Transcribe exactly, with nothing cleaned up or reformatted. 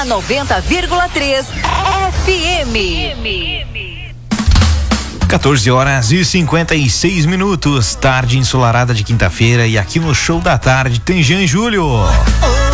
noventa vírgula três F M. quatorze horas e cinquenta e seis minutos, tarde ensolarada de quinta-feira, e aqui no Show da Tarde tem Jean Júlio.